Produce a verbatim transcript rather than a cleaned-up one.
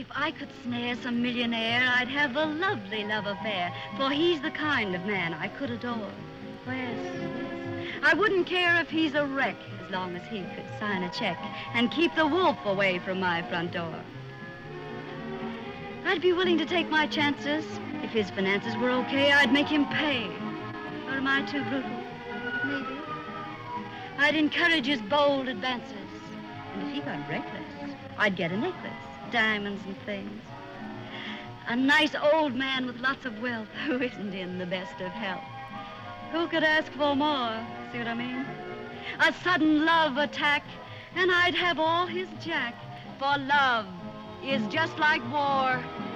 If I could snare some millionaire, I'd have a lovely love affair, for he's the kind of man I could adore. Yes, yes. I wouldn't care if he's a wreck, as long as he could sign a check and keep the wolf away from my front door. I'd be willing to take my chances. If his finances were okay, I'd make him pay. Or am I too brutal? Maybe. I'd encourage his bold advances. And if he got reckless, I'd get a necklace, diamonds and things. A nice old man with lots of wealth who isn't in the best of health. Who could ask for more? See what I mean? A sudden love attack, and I'd have all his jack. For love is just like war.